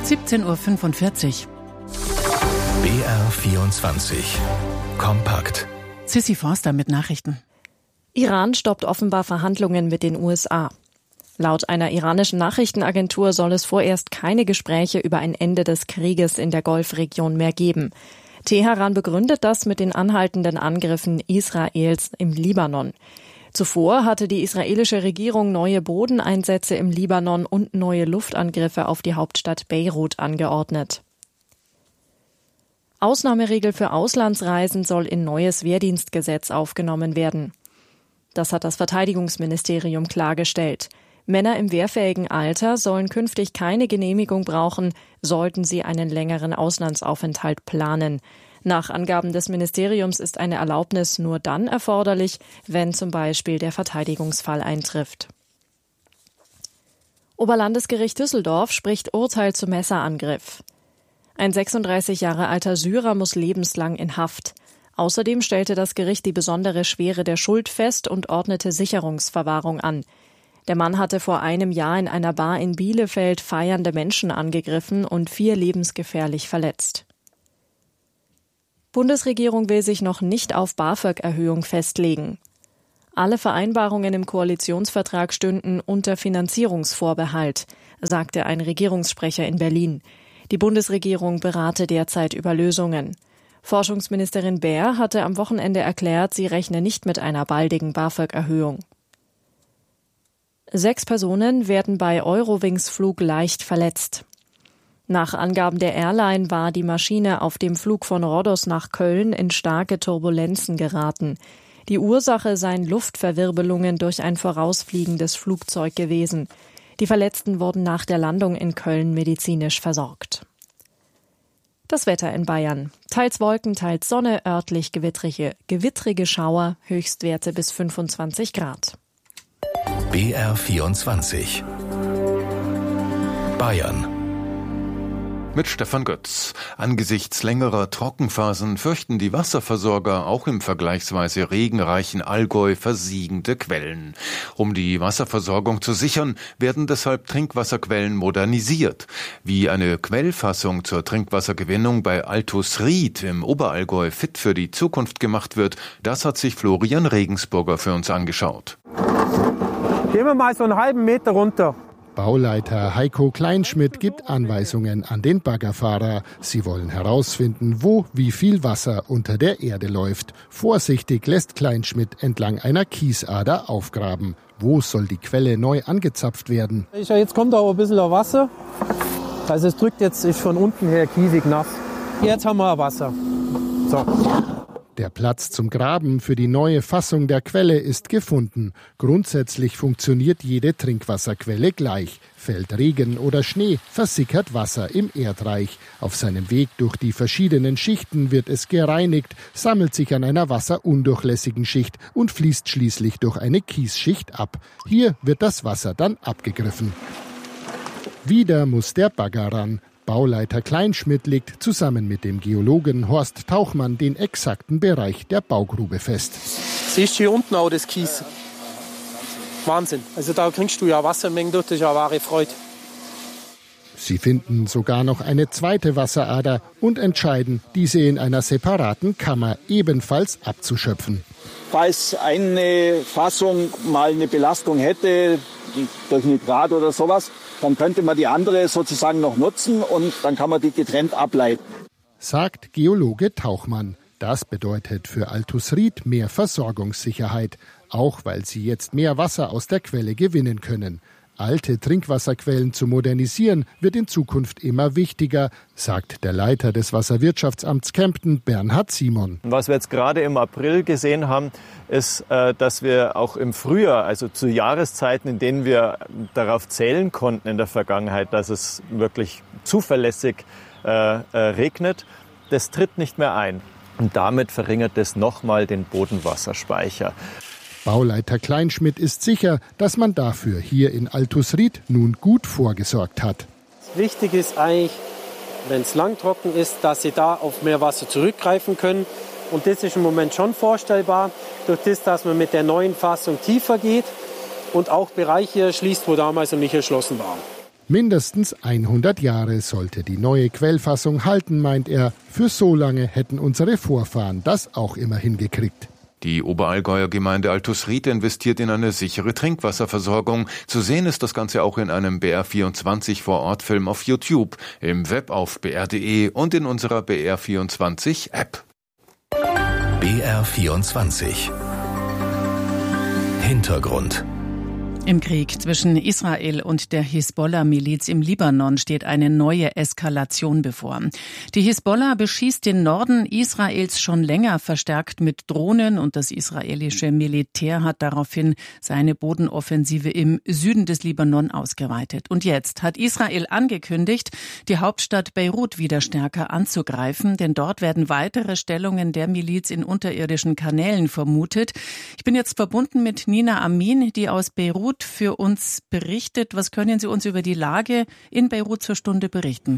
17:45 Uhr. BR24 Kompakt. Sissi Forster mit Nachrichten. Iran stoppt offenbar Verhandlungen mit den USA. Laut einer iranischen Nachrichtenagentur soll es vorerst keine Gespräche über ein Ende des Krieges in der Golfregion mehr geben. Teheran begründet das mit den anhaltenden Angriffen Israels im Libanon. Zuvor hatte die israelische Regierung neue Bodeneinsätze im Libanon und neue Luftangriffe auf die Hauptstadt Beirut angeordnet. Ausnahmeregel für Auslandsreisen soll in neues Wehrdienstgesetz aufgenommen werden. Das hat das Verteidigungsministerium klargestellt. Männer im wehrfähigen Alter sollen künftig keine Genehmigung brauchen, sollten sie einen längeren Auslandsaufenthalt planen. Nach Angaben des Ministeriums ist eine Erlaubnis nur dann erforderlich, wenn zum Beispiel der Verteidigungsfall eintrifft. Oberlandesgericht Düsseldorf spricht Urteil zum Messerangriff. Ein 36 Jahre alter Syrer muss lebenslang in Haft. Außerdem stellte das Gericht die besondere Schwere der Schuld fest und ordnete Sicherungsverwahrung an. Der Mann hatte vor einem Jahr in einer Bar in Bielefeld feiernde Menschen angegriffen und 4 lebensgefährlich verletzt. Bundesregierung will sich noch nicht auf BAföG-Erhöhung festlegen. Alle Vereinbarungen im Koalitionsvertrag stünden unter Finanzierungsvorbehalt, sagte ein Regierungssprecher in Berlin. Die Bundesregierung berate derzeit über Lösungen. Forschungsministerin Baer hatte am Wochenende erklärt, sie rechne nicht mit einer baldigen BAföG-Erhöhung. 6 Personen werden bei Eurowings-Flug leicht verletzt. Nach Angaben der Airline war die Maschine auf dem Flug von Rhodos nach Köln in starke Turbulenzen geraten. Die Ursache seien Luftverwirbelungen durch ein vorausfliegendes Flugzeug gewesen. Die Verletzten wurden nach der Landung in Köln medizinisch versorgt. Das Wetter in Bayern. Teils Wolken, teils Sonne, örtlich gewittrige Schauer, Höchstwerte bis 25 Grad. BR24 Bayern. Mit Stefan Götz. Angesichts längerer Trockenphasen fürchten die Wasserversorger auch im vergleichsweise regenreichen Allgäu versiegende Quellen. Um die Wasserversorgung zu sichern, werden deshalb Trinkwasserquellen modernisiert. Wie eine Quellfassung zur Trinkwassergewinnung bei Altusried im Oberallgäu fit für die Zukunft gemacht wird, das hat sich Florian Regensburger für uns angeschaut. Gehen wir mal so einen halben Meter runter. Bauleiter Heiko Kleinschmidt gibt Anweisungen an den Baggerfahrer. Sie wollen herausfinden, wo wie viel Wasser unter der Erde läuft. Vorsichtig lässt Kleinschmidt entlang einer Kiesader aufgraben. Wo soll die Quelle neu angezapft werden? Jetzt kommt auch ein bisschen Wasser. Also es drückt jetzt, ist von unten her kiesig nass. Jetzt haben wir Wasser. So. Der Platz zum Graben für die neue Fassung der Quelle ist gefunden. Grundsätzlich funktioniert jede Trinkwasserquelle gleich. Fällt Regen oder Schnee, versickert Wasser im Erdreich. Auf seinem Weg durch die verschiedenen Schichten wird es gereinigt, sammelt sich an einer wasserundurchlässigen Schicht und fließt schließlich durch eine Kiesschicht ab. Hier wird das Wasser dann abgegriffen. Wieder muss der Bagger ran. Bauleiter Kleinschmidt legt zusammen mit dem Geologen Horst Tauchmann den exakten Bereich der Baugrube fest. Siehst du hier unten auch das Kies? Wahnsinn. Also da kriegst du ja Wassermengen durch, das ist ja wahre Freude. Sie finden sogar noch eine zweite Wasserader und entscheiden, diese in einer separaten Kammer ebenfalls abzuschöpfen. Falls eine Fassung mal eine Belastung hätte, durch Nitrat oder sowas, dann könnte man die andere sozusagen noch nutzen und dann kann man die getrennt ableiten. Sagt Geologe Tauchmann. Das bedeutet für Altusried mehr Versorgungssicherheit, auch weil sie jetzt mehr Wasser aus der Quelle gewinnen können. Alte Trinkwasserquellen zu modernisieren, wird in Zukunft immer wichtiger, sagt der Leiter des Wasserwirtschaftsamts Kempten, Bernhard Simon. Was wir jetzt gerade im April gesehen haben, ist, dass wir auch im Frühjahr, also zu Jahreszeiten, in denen wir darauf zählen konnten in der Vergangenheit, dass es wirklich zuverlässig regnet, das tritt nicht mehr ein. Und damit verringert es nochmal den Bodenwasserspeicher. Bauleiter Kleinschmidt ist sicher, dass man dafür hier in Altusried nun gut vorgesorgt hat. Wichtig ist eigentlich, wenn es langtrocken ist, dass sie da auf mehr Wasser zurückgreifen können. Und das ist im Moment schon vorstellbar, durch das, dass man mit der neuen Fassung tiefer geht und auch Bereiche erschließt, wo damals noch nicht erschlossen waren. Mindestens 100 Jahre sollte die neue Quellfassung halten, meint er. Für so lange hätten unsere Vorfahren das auch immer hingekriegt. Die Oberallgäuer Gemeinde Altusried investiert in eine sichere Trinkwasserversorgung. Zu sehen ist das Ganze auch in einem BR24 Vor-Ort-Film auf YouTube, im Web auf br.de und in unserer BR24-App. BR24 Hintergrund. Im Krieg zwischen Israel und der Hisbollah-Miliz im Libanon steht eine neue Eskalation bevor. Die Hisbollah beschießt den Norden Israels schon länger verstärkt mit Drohnen und das israelische Militär hat daraufhin seine Bodenoffensive im Süden des Libanon ausgeweitet. Und jetzt hat Israel angekündigt, die Hauptstadt Beirut wieder stärker anzugreifen, denn dort werden weitere Stellungen der Miliz in unterirdischen Kanälen vermutet. Ich bin jetzt verbunden mit Nina Amin, die aus Beirut für uns berichtet. Was können Sie uns über die Lage in Beirut zur Stunde berichten?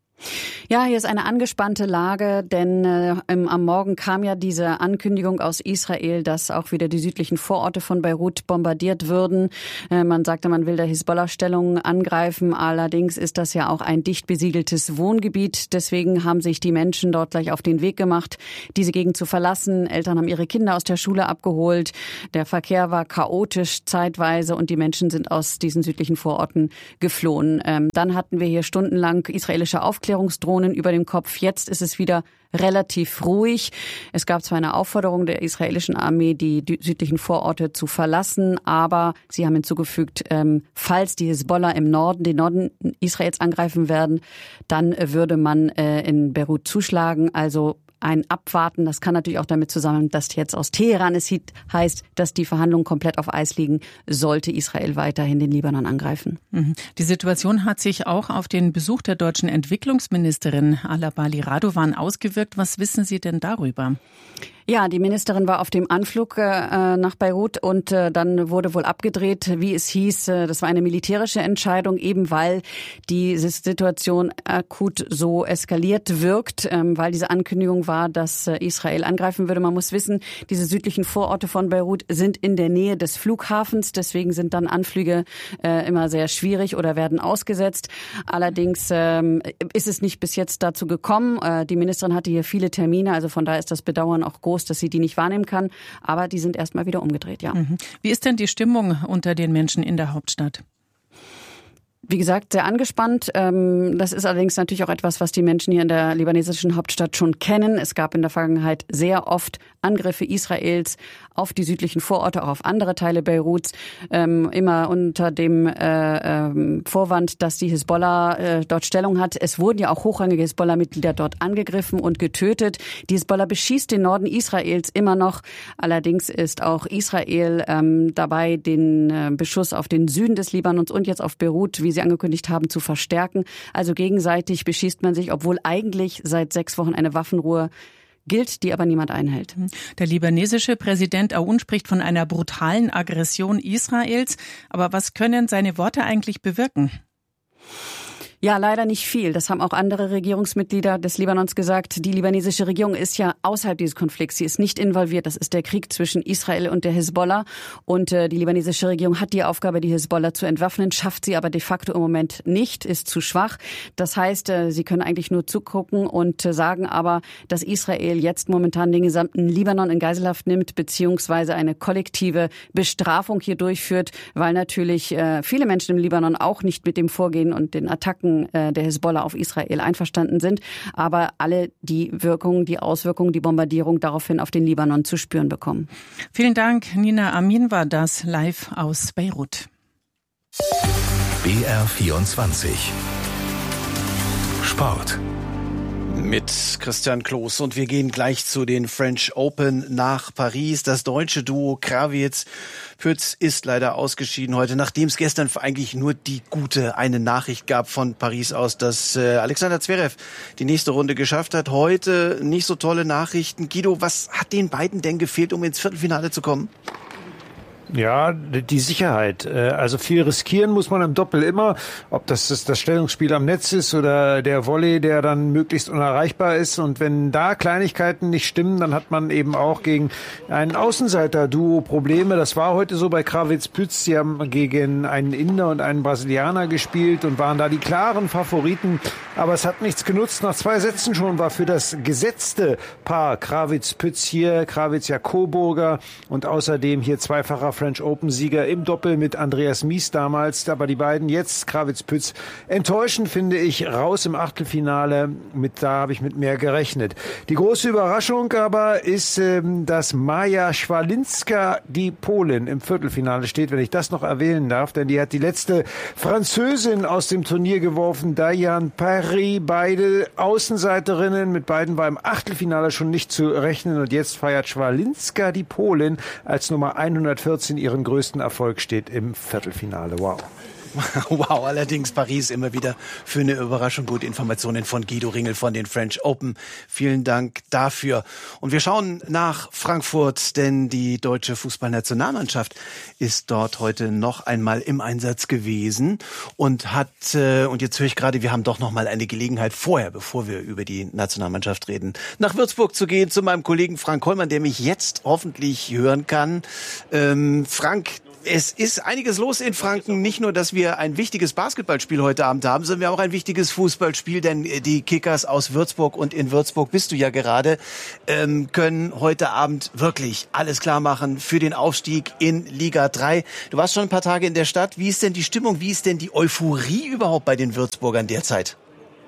Ja, hier ist eine angespannte Lage, denn am Morgen kam ja diese Ankündigung aus Israel, dass auch wieder die südlichen Vororte von Beirut bombardiert würden. Man sagte, man will der Hisbollah-Stellungen angreifen. Allerdings ist das ja auch ein dicht besiedeltes Wohngebiet. Deswegen haben sich die Menschen dort gleich auf den Weg gemacht, diese Gegend zu verlassen. Eltern haben ihre Kinder aus der Schule abgeholt. Der Verkehr war chaotisch zeitweise und die Menschen sind aus diesen südlichen Vororten geflohen. Dann hatten wir hier stundenlang israelische Aufklärungsdrohnen über dem Kopf. Jetzt ist es wieder relativ ruhig. Es gab zwar eine Aufforderung der israelischen Armee, die südlichen Vororte zu verlassen, aber sie haben hinzugefügt, falls die Hisbollah im Norden, den Norden Israels angreifen werden, dann würde man in Beirut zuschlagen. Also ein Abwarten, das kann natürlich auch damit zusammenhängen, dass jetzt aus Teheran es heißt, dass die Verhandlungen komplett auf Eis liegen, sollte Israel weiterhin den Libanon angreifen. Die Situation hat sich auch auf den Besuch der deutschen Entwicklungsministerin Ala Bali Radovan ausgewirkt. Was wissen Sie denn darüber? Ja, die Ministerin war auf dem Anflug nach Beirut und dann wurde wohl abgedreht, wie es hieß. Das war eine militärische Entscheidung, eben weil die Situation akut so eskaliert wirkt, weil diese Ankündigung war, dass Israel angreifen würde. Man muss wissen, diese südlichen Vororte von Beirut sind in der Nähe des Flughafens. Deswegen sind dann Anflüge immer sehr schwierig oder werden ausgesetzt. Allerdings ist es nicht bis jetzt dazu gekommen. Die Ministerin hatte hier viele Termine, also von daher ist das Bedauern auch groß, dass sie die nicht wahrnehmen kann. Aber die sind erstmal wieder umgedreht, ja. Wie ist denn die Stimmung unter den Menschen in der Hauptstadt? Wie gesagt, sehr angespannt. Das ist allerdings natürlich auch etwas, was die Menschen hier in der libanesischen Hauptstadt schon kennen. Es gab in der Vergangenheit sehr oft Angriffe Israels auf die südlichen Vororte, auch auf andere Teile Beiruts, immer unter dem Vorwand, dass die Hisbollah dort Stellung hat. Es wurden ja auch hochrangige Hisbollah-Mitglieder dort angegriffen und getötet. Die Hisbollah beschießt den Norden Israels immer noch. Allerdings ist auch Israel dabei, den Beschuss auf den Süden des Libanons und jetzt auf Beirut, wie Sie angekündigt haben, zu verstärken. Also gegenseitig beschießt man sich, obwohl eigentlich seit 6 Wochen eine Waffenruhe gilt, die aber niemand einhält. Der libanesische Präsident Aoun spricht von einer brutalen Aggression Israels. Aber was können seine Worte eigentlich bewirken? Ja, leider nicht viel. Das haben auch andere Regierungsmitglieder des Libanons gesagt. Die libanesische Regierung ist ja außerhalb dieses Konflikts. Sie ist nicht involviert. Das ist der Krieg zwischen Israel und der Hisbollah. Und die libanesische Regierung hat die Aufgabe, die Hisbollah zu entwaffnen, schafft sie aber de facto im Moment nicht, ist zu schwach. Das heißt, sie können eigentlich nur zugucken und sagen aber, dass Israel jetzt momentan den gesamten Libanon in Geiselhaft nimmt, beziehungsweise eine kollektive Bestrafung hier durchführt, weil natürlich viele Menschen im Libanon auch nicht mit dem Vorgehen und den Attacken der Hisbollah auf Israel einverstanden sind, aber alle die Auswirkungen, die Bombardierung daraufhin auf den Libanon zu spüren bekommen. Vielen Dank, Nina Amin war das live aus Beirut. BR24 Sport. Mit Christian Kloß und wir gehen gleich zu den French Open nach Paris. Das deutsche Duo Krawietz-Pütz ist leider ausgeschieden heute, nachdem es gestern eigentlich nur eine Nachricht gab von Paris aus, dass Alexander Zverev die nächste Runde geschafft hat. Heute nicht so tolle Nachrichten. Guido, was hat den beiden denn gefehlt, um ins Viertelfinale zu kommen? Ja, die Sicherheit. Also viel riskieren muss man im Doppel immer, ob das Stellungsspiel am Netz ist oder der Volley, der dann möglichst unerreichbar ist. Und wenn da Kleinigkeiten nicht stimmen, dann hat man eben auch gegen einen Außenseiter-Duo Probleme. Das war heute so bei Krawietz-Pütz. Sie haben gegen einen Inder und einen Brasilianer gespielt und waren da die klaren Favoriten. Aber es hat nichts genutzt. Nach 2 Sätzen schon war für das gesetzte Paar Krawietz-Pütz hier Krawitz-Coburger und außerdem hier zweifacher French Open-Sieger im Doppel mit Andreas Mies damals. Aber die beiden jetzt, Krawietz-Pütz, enttäuschend finde ich, raus im Achtelfinale. Da habe ich mit mehr gerechnet. Die große Überraschung aber ist, dass Maja Schwalinska, die Polin, im Viertelfinale steht, wenn ich das noch erwähnen darf. Denn die hat die letzte Französin aus dem Turnier geworfen, Diane Paris. Beide Außenseiterinnen. Mit beiden war im Achtelfinale schon nicht zu rechnen. Und jetzt feiert Schwalinska, die Polin, als Nummer 114 ihren größten Erfolg, steht im Viertelfinale. Wow. Wow, allerdings Paris immer wieder für eine Überraschung. Gute Informationen von Guido Ringel von den French Open. Vielen Dank dafür. Und wir schauen nach Frankfurt, denn die deutsche Fußballnationalmannschaft ist dort heute noch einmal im Einsatz gewesen und und jetzt höre ich gerade, wir haben doch noch mal eine Gelegenheit vorher, bevor wir über die Nationalmannschaft reden, nach Würzburg zu gehen zu meinem Kollegen Frank Hollmann, der mich jetzt hoffentlich hören kann. Frank, es ist einiges los in Franken. Nicht nur, dass wir ein wichtiges Basketballspiel heute Abend haben, sondern wir haben auch ein wichtiges Fußballspiel, denn die Kickers aus Würzburg, und in Würzburg bist du ja gerade, können heute Abend wirklich alles klar machen für den Aufstieg in Liga 3. Du warst schon ein paar Tage in der Stadt. Wie ist denn die Stimmung? Wie ist denn die Euphorie überhaupt bei den Würzburgern derzeit?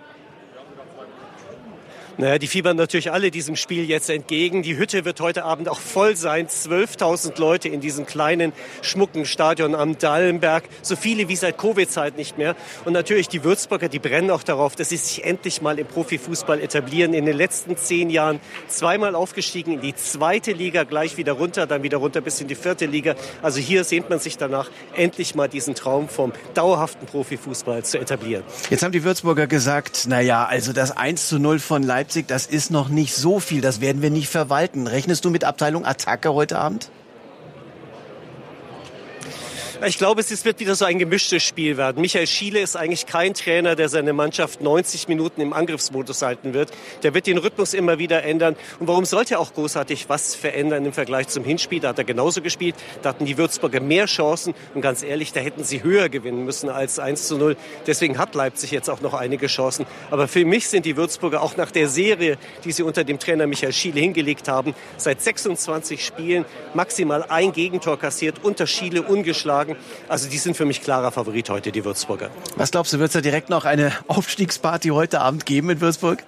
Naja, die fiebern natürlich alle diesem Spiel jetzt entgegen. Die Hütte wird heute Abend auch voll sein. 12.000 Leute in diesem kleinen, schmucken Stadion am Dallenberg. So viele wie seit Covid-Zeit nicht mehr. Und natürlich die Würzburger, die brennen auch darauf, dass sie sich endlich mal im Profifußball etablieren. In den letzten 10 Jahren 2-mal aufgestiegen in die 2. Liga, gleich wieder runter, dann wieder runter bis in die 4. Liga. Also hier sehnt man sich danach, endlich mal diesen Traum vom dauerhaften Profifußball zu etablieren. Jetzt haben die Würzburger gesagt, naja, also das 1:0 von Leipzig, das ist noch nicht so viel, das werden wir nicht verwalten. Rechnest du mit Abteilung Attacke heute Abend? Ich glaube, es wird wieder so ein gemischtes Spiel werden. Michael Schiele ist eigentlich kein Trainer, der seine Mannschaft 90 Minuten im Angriffsmodus halten wird. Der wird den Rhythmus immer wieder ändern. Und warum sollte er auch großartig was verändern im Vergleich zum Hinspiel? Da hat er genauso gespielt. Da hatten die Würzburger mehr Chancen. Und ganz ehrlich, da hätten sie höher gewinnen müssen als 1:0. Deswegen hat Leipzig jetzt auch noch einige Chancen. Aber für mich sind die Würzburger auch nach der Serie, die sie unter dem Trainer Michael Schiele hingelegt haben, seit 26 Spielen maximal ein Gegentor kassiert, unter Schiele ungeschlagen. Also die sind für mich klarer Favorit heute, die Würzburger. Was glaubst du, wird es da direkt noch eine Aufstiegsparty heute Abend geben in Würzburg?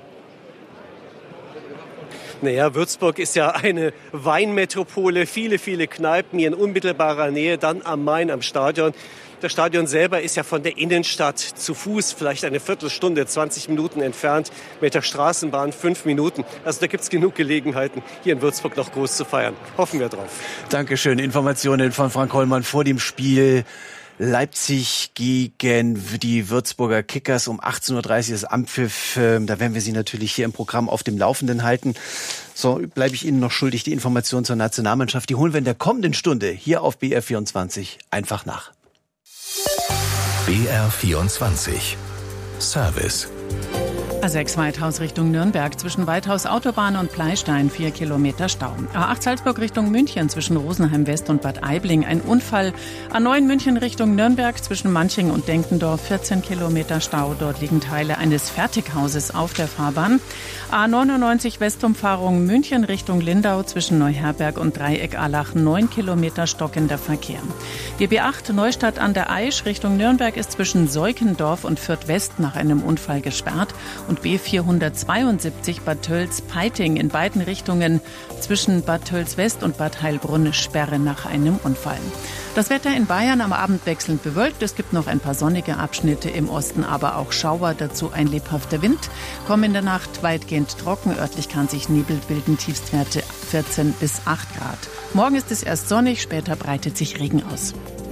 Naja, Würzburg ist ja eine Weinmetropole, viele, viele Kneipen hier in unmittelbarer Nähe, dann am Main, am Stadion. Das Stadion selber ist ja von der Innenstadt zu Fuß vielleicht eine Viertelstunde, 20 Minuten entfernt, mit der Straßenbahn 5 Minuten. Also da gibt es genug Gelegenheiten, hier in Würzburg noch groß zu feiern. Hoffen wir drauf. Dankeschön. Informationen von Frank Hollmann vor dem Spiel Leipzig gegen die Würzburger Kickers um 18:30 Uhr ist Anpfiff. Da werden wir Sie natürlich hier im Programm auf dem Laufenden halten. So, bleibe ich Ihnen noch schuldig, die Informationen zur Nationalmannschaft. Die holen wir in der kommenden Stunde hier auf BR24 einfach nach. BR24 Service. A6 Weithaus Richtung Nürnberg zwischen Weithaus Autobahn und Pleistein 4 Kilometer Stau. A8 Salzburg Richtung München zwischen Rosenheim West und Bad Aibling ein Unfall. A9 München Richtung Nürnberg zwischen Manching und Denkendorf 14 Kilometer Stau. Dort liegen Teile eines Fertighauses auf der Fahrbahn. A99 Westumfahrung München Richtung Lindau zwischen Neuherberg und Dreieck-Allach 9 Kilometer stockender Verkehr. Die B8 Neustadt an der Aisch Richtung Nürnberg ist zwischen Seukendorf und Fürth West nach einem Unfall gesperrt. Und B472 Bad Tölz-Peiting in beiden Richtungen zwischen Bad Tölz-West und Bad Heilbrunn Sperre nach einem Unfall. Das Wetter in Bayern am Abend wechselnd bewölkt. Es gibt noch ein paar sonnige Abschnitte im Osten, aber auch Schauer, dazu ein lebhafter Wind. Kommen in der Nacht weitgehend trocken. Örtlich kann sich Nebel bilden, Tiefstwerte 14 bis 8 Grad. Morgen ist es erst sonnig, später breitet sich Regen aus.